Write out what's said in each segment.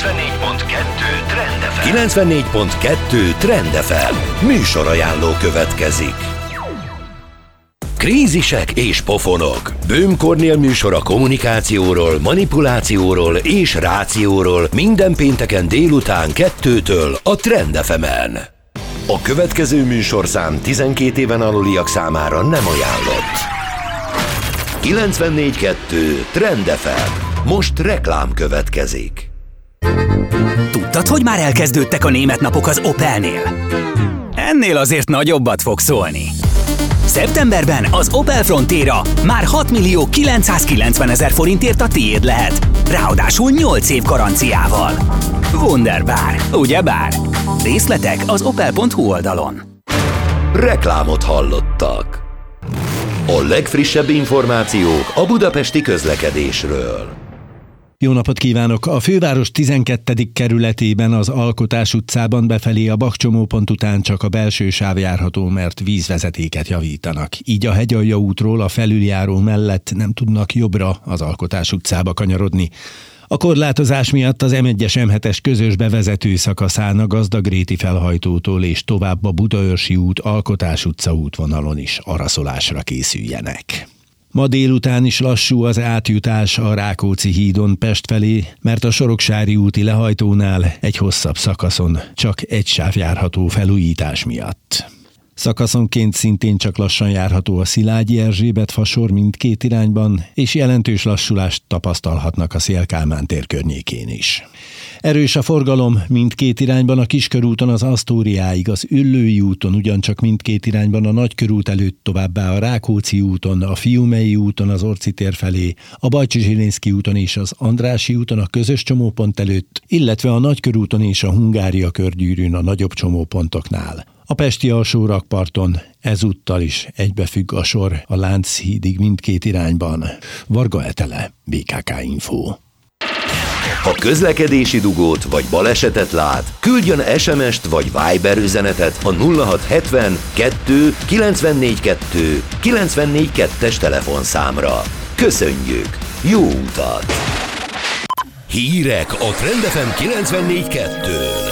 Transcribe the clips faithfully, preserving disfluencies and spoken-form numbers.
kilencvennégy pont kettő Trend ef em. kilencvennégy pont kettő Trend ef em. Műsorajánló következik. Krízisek és pofonok. Böhm Kornél műsora kommunikációról, manipulációról és rációról minden pénteken délután kettőtől a Trend ef emen. A következő műsorszám tizenkét éven aluliak számára nem ajánlott. kilencvennégy pont kettő Trend ef em. Most reklám következik. Tudtad, hogy már elkezdődtek a német napok az Opelnél? Ennél azért nagyobbat fog szólni. Szeptemberben az Opel Frontera már hat millió kilencszázkilencven ezer forintért a tiéd lehet, ráadásul nyolc év garanciával. Wunderbar, ugyebár? Részletek az opel pont hu oldalon. Reklámot hallottak. A legfrissebb információk a budapesti közlekedésről. Jó napot kívánok! A főváros tizenkettedik kerületében az Alkotás utcában befelé a Bach-csomópont után csak a belső sáv járható, mert vízvezetéket javítanak. Így a Hegyalja útról a felüljáró mellett nem tudnak jobbra az Alkotás utcába kanyarodni. A korlátozás miatt az em egyes em hetes közös bevezető szakaszán a Gazdagréti felhajtótól és tovább a Budaörsi út Alkotás utca útvonalon is araszolásra készüljenek. Ma délután is lassú az átjutás a Rákóczi hídon Pest felé, mert a Soroksári úti lehajtónál egy hosszabb szakaszon csak egy sáv járható felújítás miatt. Szakaszonként szintén csak lassan járható a Szilágyi Erzsébet fasor mindkét irányban, és jelentős lassulást tapasztalhatnak a Széll-Kálmán tér környékén is. Erős a forgalom mindkét irányban a Kiskörúton az Asztóriáig, az Üllői úton ugyancsak mindkét irányban a Nagykörút előtt, továbbá a Rákóczi úton, a Fiumei úton az Orci tér felé, a Bajcsy-Zsilinszky úton és az Andrássy úton a közös csomópont előtt, illetve a Nagykörúton és a Hungária körgyűrűn a nagyobb csomópontoknál. A pesti alsó rakparton ezúttal is egybefügg a sor a Lánchídig mindkét irányban. Varga Etele, bé ká ká Info. Ha közlekedési dugót vagy balesetet lát, küldjön es em est vagy Viber üzenetet a nulla hat hetven kettő kilencvennégy kettő kilencvennégy kettes telefonszámra. Köszönjük! Jó utat! Hírek a Trend ef em kilencvennégy kettőn.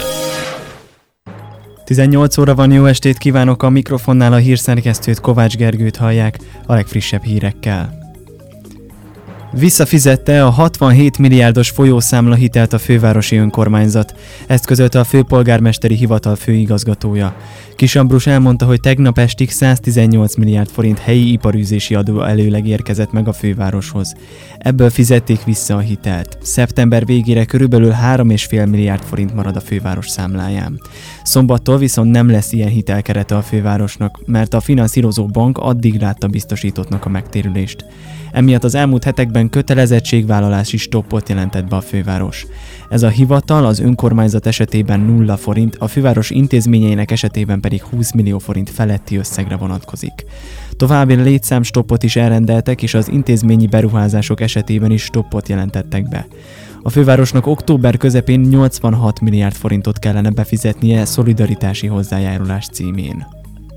tizennyolc óra van, jó estét kívánok, a mikrofonnál a hírszerkesztőt, Kovács Gergőt hallják a legfrissebb hírekkel. Visszafizette a hatvanhét milliárdos folyószámla hitelt a fővárosi önkormányzat. Ezt közölte a főpolgármesteri hivatal főigazgatója. Kiss Ambrus elmondta, hogy tegnap estig száztizennyolc milliárd forint helyi iparűzési adó előleg érkezett meg a fővároshoz. Ebből fizették vissza a hitelt. Szeptember végére körülbelül három egész öt milliárd forint marad a főváros számláján. Szombattól viszont nem lesz ilyen hitelkerete a fővárosnak, mert a finanszírozó bank addig látta biztosítottnak a megtérülést. Emiatt az elmúlt hetekben kötelezettségvállalási stoppot jelentett be a főváros. Ez a hivatal az önkormányzat esetében nulla forint, a főváros intézményeinek esetében pedig húsz millió forint feletti összegre vonatkozik. További létszámstoppot is elrendeltek, és az intézményi beruházások esetében is stoppot jelentettek be. A fővárosnak október közepén nyolcvanhat milliárd forintot kellene befizetnie szolidaritási hozzájárulás címén.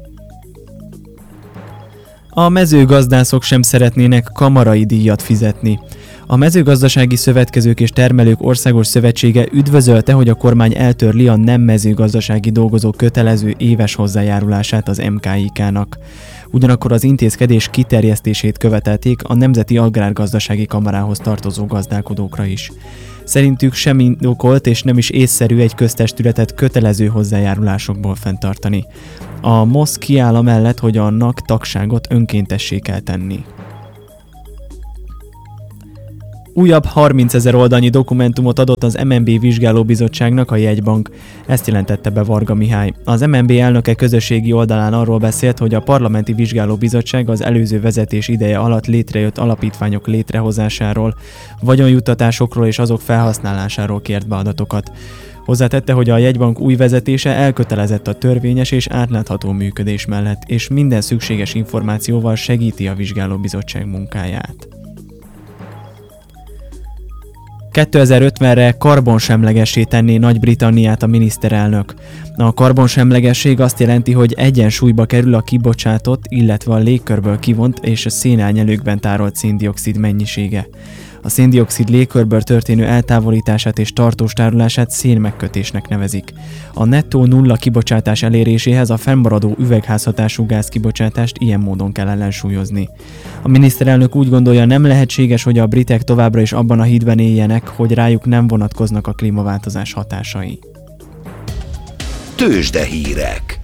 A mezőgazdászok sem szeretnének kamarai díjat fizetni. A Mezőgazdasági Szövetkezők és Termelők Országos Szövetsége üdvözölte, hogy a kormány eltörli a nem mezőgazdasági dolgozók kötelező éves hozzájárulását az em ká i ká-nak. Ugyanakkor az intézkedés kiterjesztését követelték a Nemzeti Agrárgazdasági Kamarához tartozó gazdálkodókra is. Szerintük sem indokolt és nem is észszerű egy köztestületet kötelező hozzájárulásokból fenntartani. A MOSZ kiáll amellett, hogy a NAK tagságot önkéntessé kell tenni. Újabb harmincezer oldalnyi dokumentumot adott az em en bé vizsgálóbizottságnak a jegybank. Ezt jelentette be Varga Mihály. Az em en bé elnöke közösségi oldalán arról beszélt, hogy a Parlamenti Vizsgálóbizottság az előző vezetés ideje alatt létrejött alapítványok létrehozásáról, vagyonjuttatásokról és azok felhasználásáról kért be adatokat. Hozzátette, hogy a jegybank új vezetése elkötelezett a törvényes és átlátható működés mellett, és minden szükséges információval segíti a vizsgálóbizottság munkáját. kétezer-ötvenre karbonsemlegessé tenné Nagy-Britanniát a miniszterelnök. A karbonsemlegesség azt jelenti, hogy egyensúlyba kerül a kibocsátott, illetve a légkörből kivont és a szénelnyelőkben tárolt széndioxid mennyisége. A széndioxid légkörből történő eltávolítását és tartós tárolását szénmegkötésnek nevezik. A nettó nulla kibocsátás eléréséhez a fennmaradó üvegházhatású gázkibocsátást ilyen módon kell ellensúlyozni. A miniszterelnök úgy gondolja, nem lehetséges, hogy a britek továbbra is abban a hídben éljenek, hogy rájuk nem vonatkoznak a klímaváltozás hatásai. Tőzsdehírek.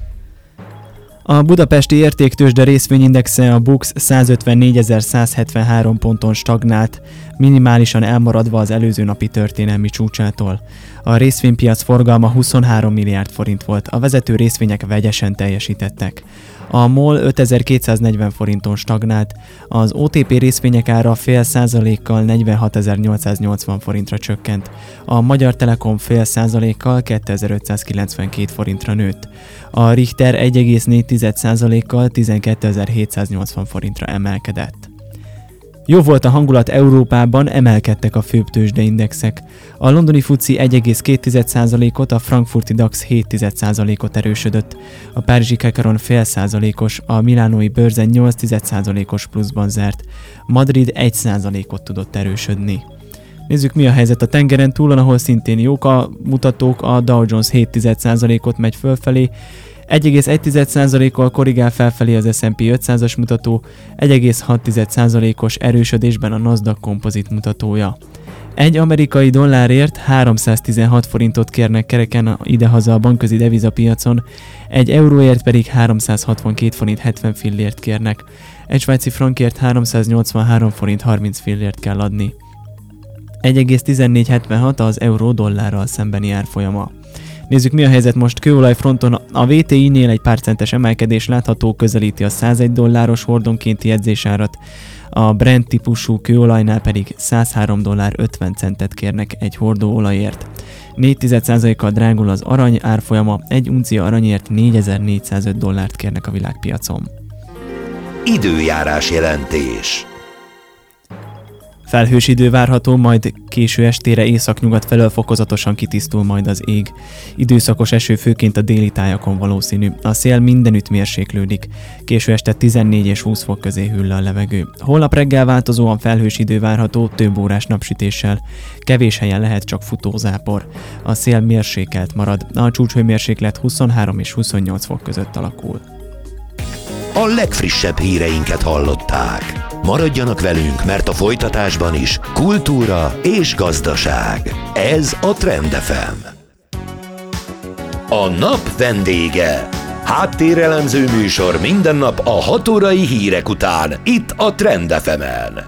A budapesti értéktőzsde részvényindexe a BUX százötvennégyezerszázhetvenhárom ponton stagnált, minimálisan elmaradva az előző napi történelmi csúcsától. A részvénypiac forgalma huszonhárom milliárd forint volt, a vezető részvények vegyesen teljesítettek. A MOL ötezer-kétszáznegyven forinton stagnált, az o té pé részvények ára fél százalékkal negyvenhatezer-nyolcszáznyolcvan forintra csökkent, a Magyar Telekom fél százalékkal kétezer-ötszázkilencvenkét forintra nőtt, a Richter egy egész négy százalékkal tizenkétezer-hétszáznyolcvan forintra emelkedett. Jó volt a hangulat Európában, emelkedtek a főbb tőzsdeindexek. A londoni fuci egy egész két százalékot, a frankfurti DAX hét százalékot erősödött, a párizsi Kekaron fél százalékos, a milánói bőrzen nyolc százalékos pluszban zárt, Madrid egy százalékot tudott erősödni. Nézzük, mi a helyzet a tengeren túlon, ahol szintén jók a mutatók, a Dow Jones hét százalékot megy fölfelé, egy egész egy százalékkal korrigál felfelé az es and pé ötszázas mutató, egy egész hat százalékos erősödésben a Nasdaq kompozit mutatója. Egy amerikai dollárért háromszáztizenhat forintot kérnek kereken idehaza a bankközi devizapiacon, egy euróért pedig háromszázhatvankét forint hetven fillért kérnek, egy svájci frankért háromszáznyolcvanhárom forint harminc fillért kell adni. egy egész tizennégy hetvenhat az euró dollárral szembeni árfolyama. Nézzük, mi a helyzet most kőolajfronton. A vé té i-nél egy pár centes emelkedés látható, közelíti a százegy dolláros hordonkénti edzésárat, a Brent típusú kőolajnál pedig százhárom dollár ötven centet kérnek egy hordó olajért. négy százalékkal drágul az arany árfolyama, egy uncia aranyért négyezer-négyszázöt dollárt kérnek a világpiacon. Időjárás jelentés. Felhős idő várható, majd késő estére északnyugat felől fokozatosan kitisztul majd az ég. Időszakos eső főként a déli tájakon valószínű. A szél mindenütt mérséklődik. Késő este tizennégy és húsz fok közé hűl a levegő. Holnap reggel változóan felhős idő várható, több órás napsütéssel. Kevés helyen lehet csak futózápor. A szél mérsékelt marad. A csúcshőmérséklet huszonhárom és huszonnyolc fok között alakul. A legfrissebb híreinket hallották. Maradjanak velünk, mert a folytatásban is kultúra és gazdaság. Ez a Trend ef em. A nap vendége. Háttérelemző műsor minden nap a hat órai hírek után, itt a Trend ef emen.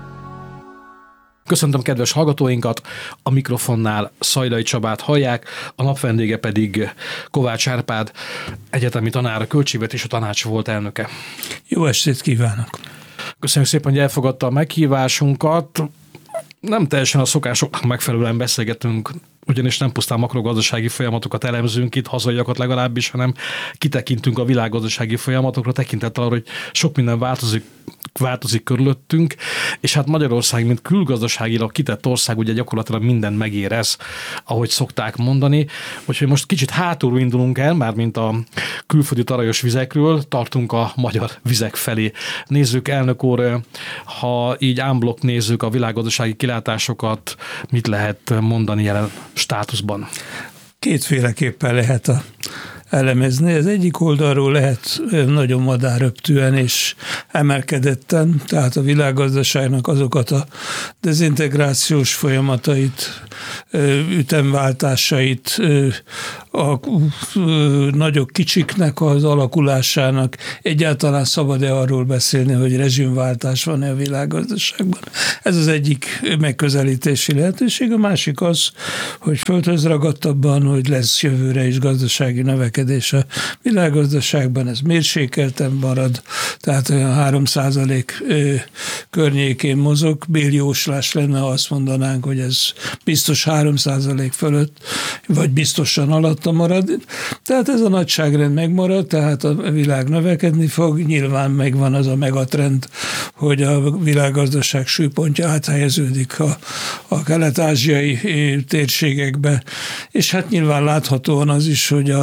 Köszöntöm kedves hallgatóinkat, a mikrofonnál Szajdai Csabát hallják, a nap vendége pedig Kovács Árpád, egyetemi tanár, a Költségvetési Tanács volt elnöke. Jó estét kívánok! Köszönjük szépen, hogy elfogadta a meghívásunkat. Nem teljesen a szokásoknak megfelelően beszélgetünk, ugyanis nem pusztán makrogazdasági folyamatokat elemzünk itt, hazaiakat legalábbis, hanem kitekintünk a világgazdasági folyamatokra, tekintettel arra, hogy sok minden változik, változik körülöttünk, és hát Magyarország, mint külgazdaságilag kitett ország, ugye gyakorlatilag mindent megérez, ahogy szokták mondani. Úgyhogy most kicsit hátulról indulunk el, már mint a külföldi tarajos vizekről, tartunk a magyar vizek felé. Nézzük, elnök úr, ha így unblock nézzük a világgazdasági kilátásokat, mit lehet mondani jelen státuszban? Kétféleképpen lehet a elemezni. Az egyik oldalról lehet nagyon madárröptűen és emelkedetten, tehát a világgazdaságnak azokat a dezintegrációs folyamatait, ütemváltásait, a nagyok kicsiknek az alakulásának egyáltalán szabad-e arról beszélni, hogy rezsimváltás van-e a világgazdaságban. Ez az egyik megközelítési lehetőség. A másik az, hogy földhöz ragadtabban, hogy lesz jövőre is gazdasági növekedés a világgazdaságban, ez mérsékelten marad, tehát olyan három százalék környékén mozog. Bélióslás lenne, ha azt mondanánk, hogy ez biztos három százalék fölött, vagy biztosan alatta marad. Tehát ez a nagyságrend megmarad, tehát a világ növekedni fog. Nyilván megvan az a megatrend, hogy a világgazdaság súlypontja áthelyeződik a, a kelet-ázsiai térségekbe, és hát nyilván láthatóan az is, hogy a,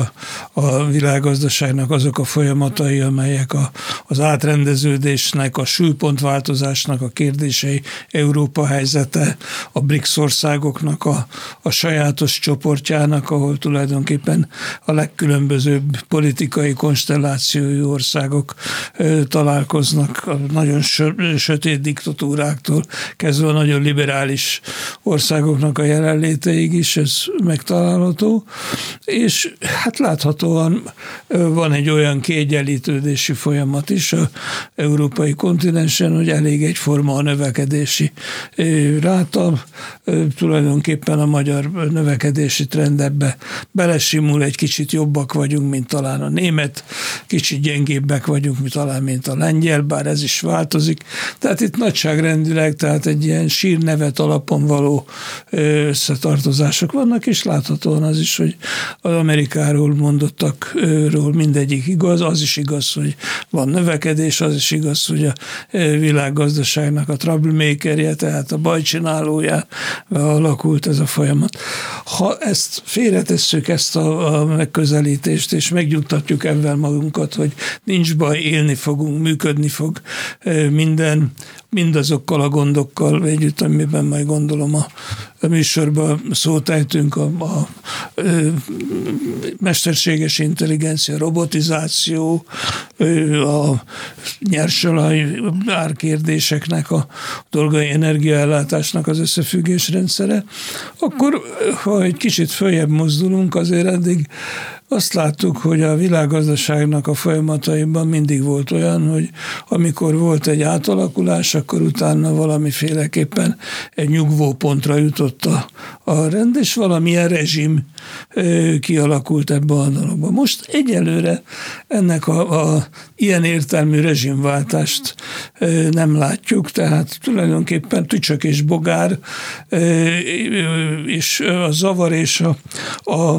a világgazdaságnak azok a folyamatai, amelyek a, az átrendeződésnek, a súlypontváltozásnak a kérdései, Európa helyzete, a BRICS országoknak a, a sajátos csoportjának, ahol tulajdonképpen a legkülönbözőbb politikai konstellációi országok ö, találkoznak, a nagyon sö, sötét diktatúráktól kezdve a nagyon liberális országoknak a jelenléteig is ez megtalálható, és hát láthatóan van egy olyan kiegyenlítődési folyamat is az európai kontinensen, hogy elég egyforma a növekedési ráta, tulajdonképpen a magyar növekedési trend ebbe belesimul, egy kicsit jobbak vagyunk, mint talán a német, kicsit gyengébbek vagyunk, mint talán, mint a lengyel, bár ez is változik. Tehát itt nagyságrendileg, tehát egy ilyen sírnevet alapon való összetartozások vannak, és láthatóan az is, hogy az Amerikáról mondottakról mindegyik igaz, az is igaz, hogy van növekedés, az is igaz, hogy a világgazdaságnak a troublemakerje, tehát a bajcsinálója alakult ez a folyamat. Ha ezt félretesszük, ezt a, a megközelítést, és megnyugtatjuk ebben magunkat, hogy nincs baj, élni fogunk, működni fog minden, mindazokkal a gondokkal együtt, amiben majd gondolom a, a műsorban szót ejtünk, a, a, a mesterséges intelligencia, robotizáció, a nyersolaj árkérdéseknek, a dolgai energiaellátásnak az összefüggésrendszere, akkor ha egy kicsit följebb mozdulunk, azért eddig azt láttuk, hogy a világgazdaságnak a folyamataiban mindig volt olyan, hogy amikor volt egy átalakulás, akkor utána valamiféleképpen egy nyugvópontra jutott a, a rend, és valamilyen rezsim ö, kialakult ebbe a dologba. Most egyelőre ennek a, a ilyen értelmű rezsimváltást ö, nem látjuk, tehát tulajdonképpen tücsök és bogár, ö, és a zavar és a, a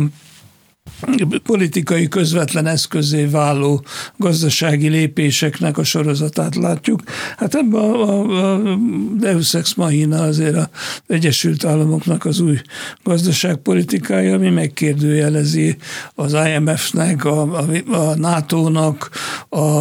politikai közvetlen eszközé váló gazdasági lépéseknek a sorozatát látjuk. Hát ebben a, a Deus Ex Machina azért az Egyesült Államoknak az új gazdaságpolitikája, ami megkérdőjelezi az I M F-nek, a, a, a nátónak, a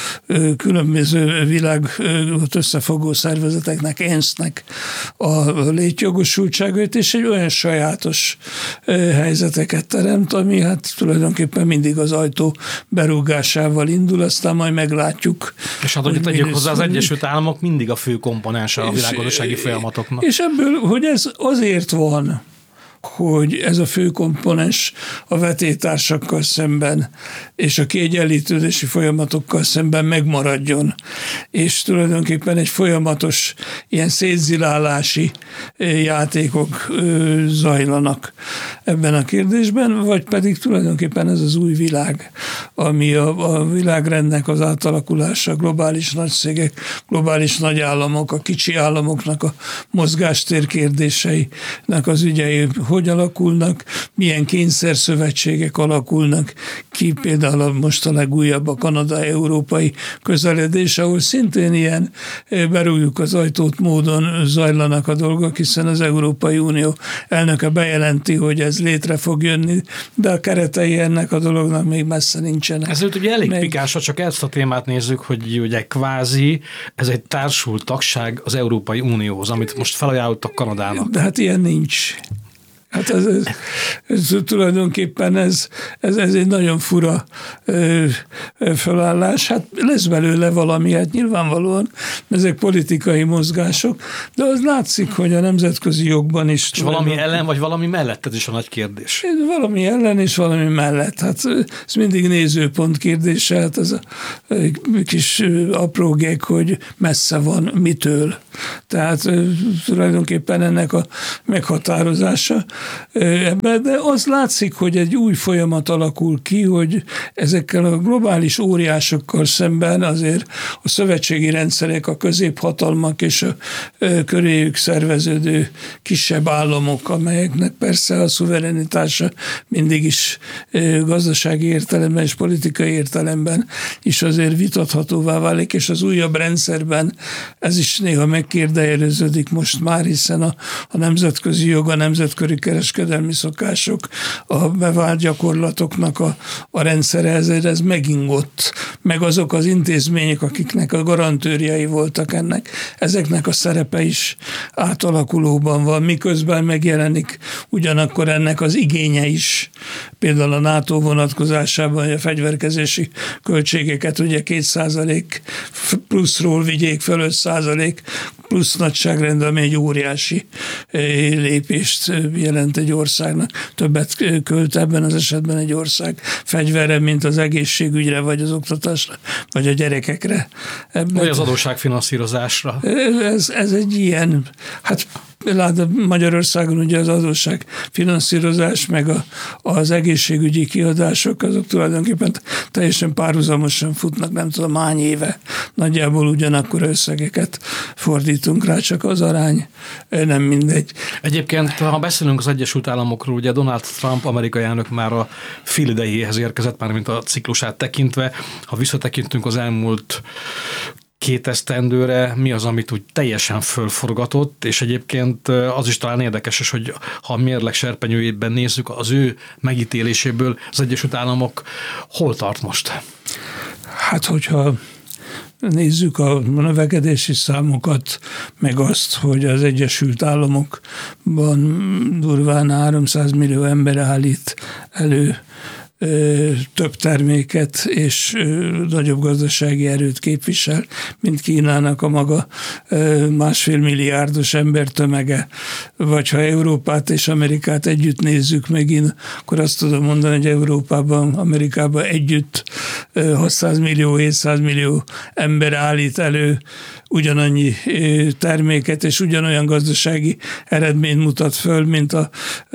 különböző világot összefogó szervezeteknek, ENSZ-nek a létjogosultságait, és egy olyan sajátos helyzeteket teremt, ami hát tulajdonképpen mindig az ajtó berúgásával indul, aztán majd meglátjuk. És hát, hogy tegyük hozzá, az Egyesült Államok mindig a fő komponense a világgazdasági folyamatoknak. És ebből, hogy ez azért van, hogy ez a fő komponens a vetétársakkal szemben és a kiegyenlítődési folyamatokkal szemben megmaradjon, és tulajdonképpen egy folyamatos ilyen szétzilálási játékok zajlanak ebben a kérdésben, vagy pedig tulajdonképpen ez az új világ, ami a, a világrendnek az átalakulása, globális nagycégek, globális nagyállamok, a kicsi államoknak a mozgástér kérdéseinek az ügyei, hogy alakulnak, milyen kényszerszövetségek alakulnak ki, például most a legújabb a kanada-európai közeledés, ahol szintén ilyen berúgjuk az ajtót módon zajlanak a dolgok, hiszen az Európai Unió elnöke bejelenti, hogy ez létre fog jönni, de a keretei ennek a dolognak még messze nincsenek. Ezért ugye elég még... pikás, ha csak ezt a témát nézzük, hogy ugye kvázi ez egy társult tagság az Európai Unióhoz, amit most felajánlottak Kanadának. De hát ilyen nincs. Hát ez, ez, ez tulajdonképpen ez, ez, ez egy nagyon fura ö, felállás. Hát lesz belőle valami, hát nyilvánvalóan ezek politikai mozgások, de az látszik, hogy a nemzetközi jogban is... És valami ellen, vagy valami mellett, ez is a nagy kérdés. Valami ellen és valami mellett. Hát ez mindig nézőpont kérdése, hát ez a kis apró geg, hogy messze van mitől. Tehát tulajdonképpen ennek a meghatározása ebben, de az látszik, hogy egy új folyamat alakul ki, hogy ezekkel a globális óriásokkal szemben azért a szövetségi rendszerek, a középhatalmak és a köréjük szerveződő kisebb államok, amelyeknek persze a szuverenitása mindig is gazdasági értelemben és politikai értelemben is azért vitathatóvá válik, és az újabb rendszerben ez is néha megkérdőjeleződik most már, hiszen a, a nemzetközi jog, a nemzetközi kereskedelmi szokások, a bevált gyakorlatoknak a, a rendszere, ezért ez megingott, meg azok az intézmények, akiknek a garantőrjei voltak ennek, ezeknek a szerepe is átalakulóban van, miközben megjelenik ugyanakkor ennek az igénye is, például a NATO vonatkozásában a fegyverkezési költségeket ugye két százalék pluszról vigyék föl öt százalék plusz nagyságrend, ami egy óriási lépést jelent egy országnak. Többet költ ebben az esetben egy ország fegyverre, mint az egészségügyre, vagy az oktatásra, vagy a gyerekekre. Ebben vagy az adósságfinanszírozásra. Ez, ez egy ilyen, hát lát, Magyarországon ugye az adósság finanszírozás, meg a, az egészségügyi kiadások, azok tulajdonképpen teljesen párhuzamosan futnak, nem tudom hány éve. Nagyjából ugyanakkor összegeket fordítunk rá, csak az arány nem mindegy. Egyébként, ha beszélünk az Egyesült Államokról, ugye Donald Trump amerikai elnök már a fél idejéhez érkezett, már mint a ciklusát tekintve. Ha visszatekintünk az elmúlt két esztendőre, mi az, amit úgy teljesen fölforgatott, és egyébként az is talán érdekes, hogy ha a mérleg serpenyőjében nézzük, az ő megítéléséből az Egyesült Államok hol tart most? Hát, hogyha nézzük a növekedési számokat, meg azt, hogy az Egyesült Államokban durván háromszáz millió ember állít elő több terméket és nagyobb gazdasági erőt képvisel, mint Kínának a maga másfél milliárdos embertömege. Vagy ha Európát és Amerikát együtt nézzük megint, akkor azt tudom mondani, hogy Európában, Amerikában együtt hatszáz millió, hétszáz millió ember állít elő ugyanannyi terméket és ugyanolyan gazdasági eredményt mutat föl, mint a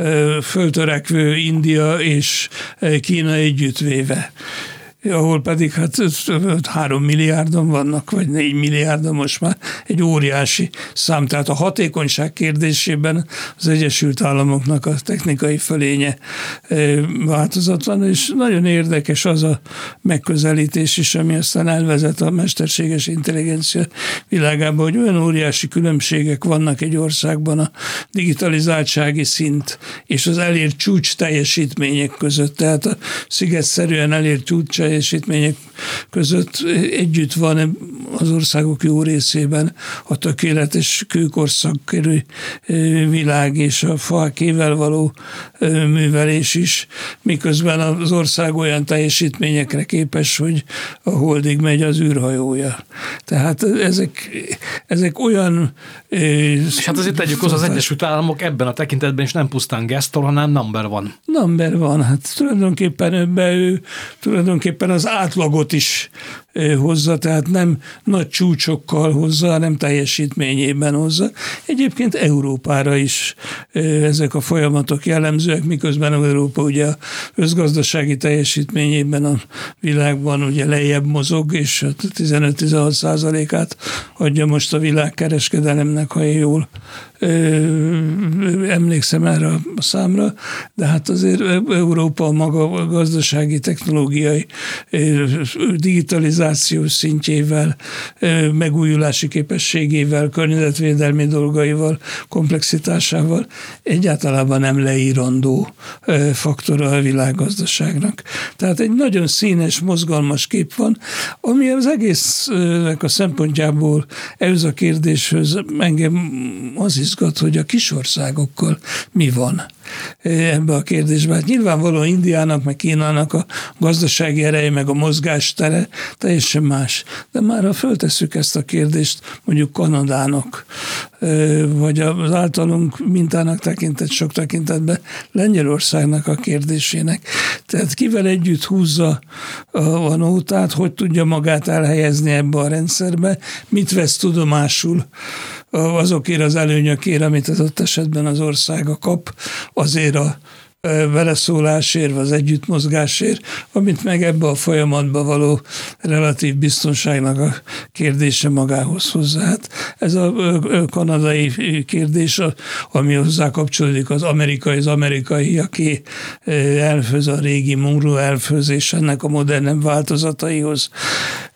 föltörekvő India és Kína együttvéve. Ahol pedig hát három milliárdon vannak, vagy négy milliárdon most már egy óriási szám. Tehát a hatékonyság kérdésében az Egyesült Államoknak a technikai fölénye változatlan, és nagyon érdekes az a megközelítés is, ami aztán elvezet a mesterséges intelligencia világában, hogy olyan óriási különbségek vannak egy országban a digitalizáltsági szint és az elért csúcs teljesítmények között. Tehát a szigetszerűen elért csúcs teljesítmények között együtt van az országok jó részében a tökéletes kőkorszakkerű világ és a fakével való művelés is, miközben az ország olyan teljesítményekre képes, hogy a holdig megy az űrhajója. Tehát ezek, ezek olyan... És hát azért tegyük hozzá, az Egyesült Államok ebben a tekintetben is nem pusztán gesztor, hanem number van. Number van, hát tulajdonképpen ebben ő tulajdonképpen az átlagot is hozza, tehát nem nagy csúcsokkal hozza, hanem teljesítményében hozza. Egyébként Európára is ezek a folyamatok jellemzőek, miközben Európa ugye az összgazdasági teljesítményében a világban ugye lejjebb mozog, és tizenöt-tizenhat százalékát adja most a világkereskedelemnek, ha én jól emlékszem erre a számra, de hát azért Európa a maga gazdasági, technológiai, digitalizációs szintjével, megújulási képességével, környezetvédelmi dolgaival, komplexitásával egyáltalán nem leírandó faktora a világgazdaságnak. Tehát egy nagyon színes, mozgalmas kép van, ami az egésznek a szempontjából ehhez a kérdéshöz engem az izgat, hogy a kisországokkal mi van ebbe a kérdésben. Hát nyilvánvalóan Indiának, meg Kínának a gazdasági ereje, meg a mozgástere teljesen más. De már ha föltesszük ezt a kérdést mondjuk Kanadának, vagy az általunk mintának tekintett sok tekintetben Lengyelországnak a kérdésének. Tehát kivel együtt húzza a nótát, hogy tudja magát elhelyezni ebbe a rendszerbe, mit vesz tudomásul azokért az előnyökért, amit az ott esetben az országa kap, azért a beleszólásért, az együttmozgásért, amit meg ebbe a folyamatba való relatív biztonságnak a kérdése magához hozzá. Hát ez a kanadai kérdés, ami hozzá kapcsolódik az amerikai, az amerikai, aki elföz a régi Monroe elfözés ennek a modernebb változataihoz.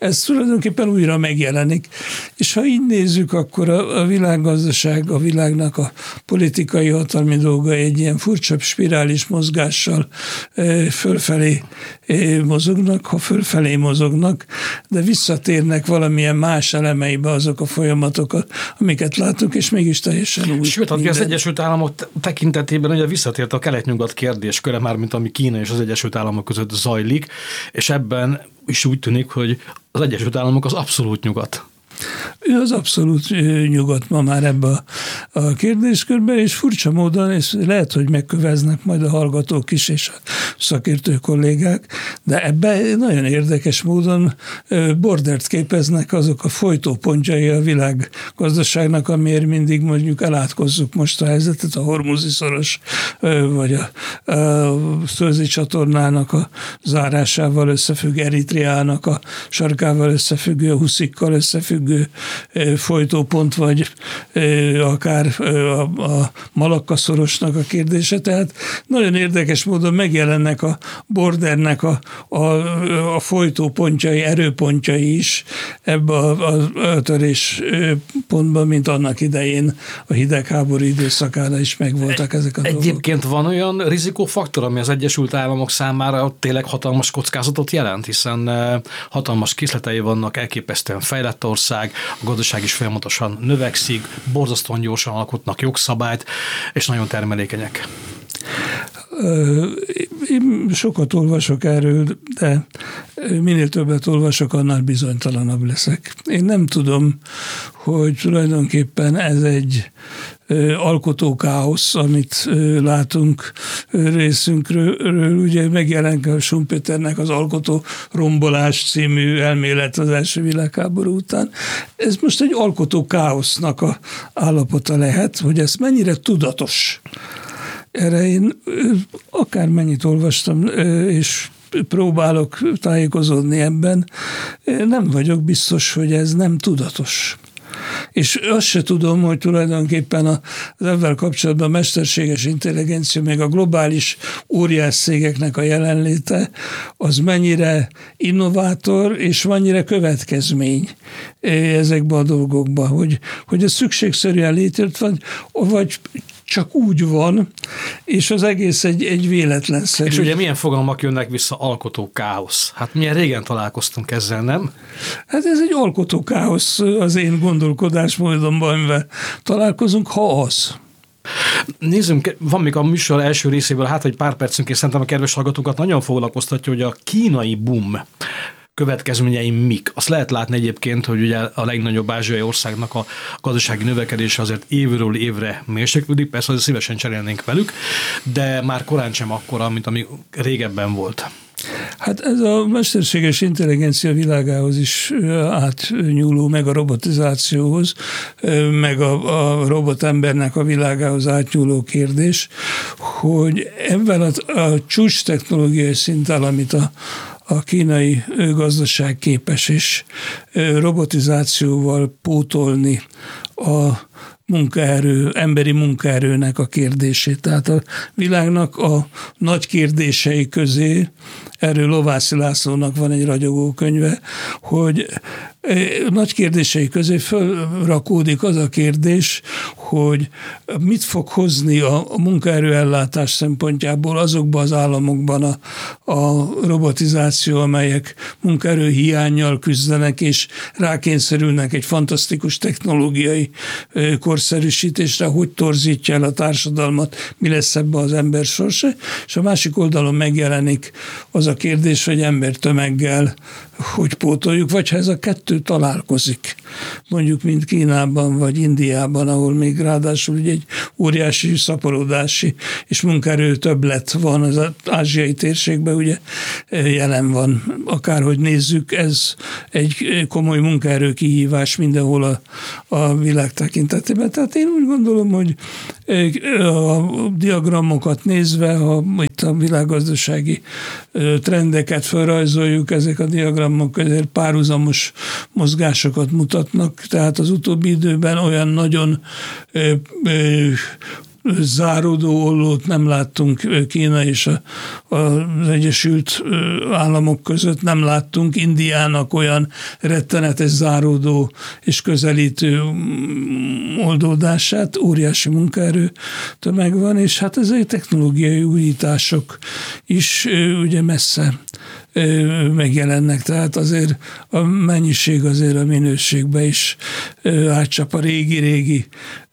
ez tulajdonképpen újra megjelenik. És ha így nézzük, akkor a, a világgazdaság, a világnak a politikai hatalmi dolga egy ilyen furcsa spirális mozgással e, fölfelé e, mozognak, ha fölfelé mozognak, de visszatérnek valamilyen más elemeibe azok a folyamatokat, amiket látunk, és mégis teljesen új. Sőt, az Egyesült Államok tekintetében ugye visszatért a kelet-nyugat kérdésköre, már mint ami Kína és az Egyesült Államok között zajlik, és ebben is úgy tűnik, hogy az Egyesült Államok az abszolút nyugat. Ő az abszolút nyugat ma már ebbe a, a kérdéskörben, és furcsa módon, és lehet, hogy megköveznek majd a hallgatók is, és a szakértő kollégák, de ebben nagyon érdekes módon bordert képeznek azok a folytópontjai a világ gazdaságnak, amiért mindig mondjuk elátkozzuk most a helyzetet, a Hormuzi szoros, vagy a, a Suezi csatornának a zárásával összefügg, Eritreának a sarkával összefüggő, a huszikkal összefüggő folytópont, vagy akár a, a Malakka-szorosnak a kérdése. Tehát nagyon érdekes módon megjelennek a bordernek a, a, a folytópontjai, erőpontjai is ebbe a, a, a töréspontban, mint annak idején a hidegháború időszakára is megvoltak ezek a dolgok. Egyébként van olyan rizikófaktor, ami az Egyesült Államok számára tényleg hatalmas kockázatot jelent, hiszen hatalmas készletei vannak, elképesztően fejlett ország, a gazdaság is folyamatosan növekszik, borzasztóan gyorsan alkotnak jogszabályt, és nagyon termelékenyek. Én sokat olvasok erről, de minél többet olvasok, annál bizonytalanabb leszek. Én nem tudom, hogy tulajdonképpen ez egy alkotókáosz, amit látunk részünkről. Ugye megjelent a Schumpeternek az Alkotó rombolás című elmélet az első világháború után. Ez most egy alkotókáosznak a állapota lehet, hogy ez mennyire tudatos. Erre én akármennyit olvastam, és próbálok tájékozódni ebben, nem vagyok biztos, hogy ez nem tudatos. És azt se tudom, hogy tulajdonképpen az ebben kapcsolatban a mesterséges intelligencia, meg a globális óriás cégeknek a jelenléte, az mennyire innovátor, és mennyire következmény ezekben a dolgokban, hogy, hogy ez szükségszerűen létrejött, vagy, vagy csak úgy van, és az egész egy, egy véletlenszerű. És ugye milyen fogalmak jönnek vissza? Alkotó káosz. Hát milyen régen találkoztunk ezzel, nem? Hát ez egy alkotó káosz az én gondolkodásmódomban, amivel találkozunk, ha az. Nézzünk, van még a műsor első részéből, hát egy pár percünk, és szerintem a kedves hallgatókat nagyon foglalkoztatja, hogy a kínai boom következményei mik. Azt lehet látni egyébként, hogy ugye a legnagyobb ázsiai országnak a gazdasági növekedése azért évről évre mérséklődik, persze azért szívesen cserélnénk velük, de már korán sem akkora, mint ami régebben volt. Hát ez a mesterséges intelligencia világához is átnyúló, meg a robotizációhoz, meg a, a robotembernek a világához átnyúló kérdés, hogy ebben a, a csúcs technológiai szinttel, amit a a kínai gazdaság képes is robotizációval pótolni a munkaerő, emberi munkaerőnek a kérdését. Tehát a világnak a nagy kérdései közé, erről Lovászi Lászlónak van egy ragyogó könyve, hogy nagy kérdései közé fölrakódik az a kérdés, hogy mit fog hozni a munkaerőellátás szempontjából azokban az államokban a, a robotizáció, amelyek munkaerő hiánnyal küzdenek, és rákényszerülnek egy fantasztikus technológiai korszerűsítésre, hogy torzítja el a társadalmat, mi lesz ebben az ember sorsa, és a másik oldalon megjelenik az a kérdés, hogy embertömeggel hogy pótoljuk, vagy ha ez a kettő találkozik, mondjuk mint Kínában vagy Indiában, ahol még ráadásul ugye egy óriási szaporodási és munkaerő többlet van az ázsiai térségben, ugye jelen van. Akárhogy nézzük, ez egy komoly munkaerő kihívás mindenhol a, a világ tekintetében. Tehát én úgy gondolom, hogy a diagramokat nézve, ha itt a világgazdasági trendeket felrajzoljuk, ezek a diagramok ezért párhuzamos mozgásokat mutatnak, tehát az utóbbi időben olyan nagyon ö, ö, záródó ollót nem láttunk Kína és a, az Egyesült Államok között, nem láttunk Indiának olyan rettenetes záródó és közelítő oldódását, óriási munkaerő tömeg van, és hát ezek technológiai újítások is ugye messze megjelennek, tehát azért a mennyiség azért a minőségbe is átcsap a régi-régi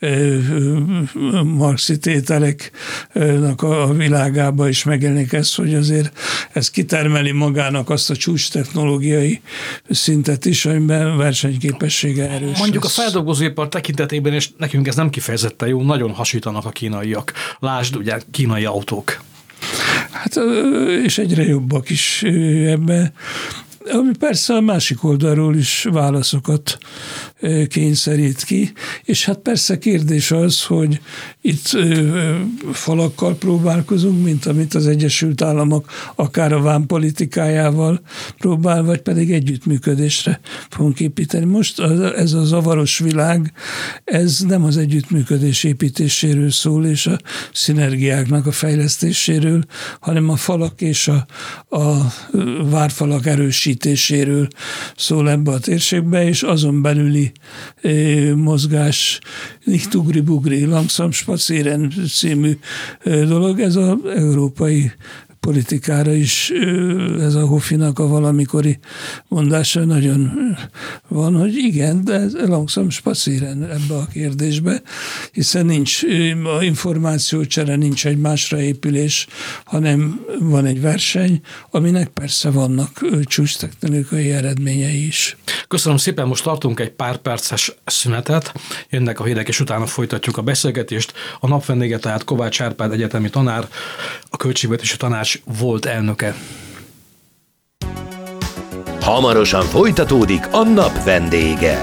marxi tételeknek a világába is megjelenik ez, hogy azért ez kitermeli magának azt a csúcs technológiai szintet is, amiben versenyképessége erős. Mondjuk lesz. A feldolgozóipar tekintetében, és nekünk ez nem kifejezetten jó, nagyon hasítanak a kínaiak. Lásd, ugye, kínai autók. Hát, és egyre jobbak is ebbe, ami persze a másik oldalról is válaszokat kényszerít ki, és hát persze kérdés az, hogy itt falakkal próbálkozunk, mint amit az Egyesült Államok akár a vámpolitikájával próbál, vagy pedig együttműködésre fogunk építeni. Most ez a zavaros világ, ez nem az együttműködés építéséről szól, és a szinergiáknak a fejlesztéséről, hanem a falak és a, a várfalak erősítéséről szól ebbe a térségbe, és azon belüli mozgás, nicht ugri-bugri, langsam spazieren című dolog, ez az európai politikára is, ez a Hoffinak a valamikori mondása nagyon van, hogy igen, de ez langsam spazieren ebbe a kérdésbe, hiszen nincs a információcsere, nincs egymásra épülés, hanem van egy verseny, aminek persze vannak csúcstechnikai eredményei is. Köszönöm szépen, most tartunk egy pár perces szünetet, jönnek a hírek, és utána folytatjuk a beszélgetést. A nap vendége tehát Kovács Árpád egyetemi tanár, a Költségvetési Tanács volt elnöke. Hamarosan folytatódik a nap vendége.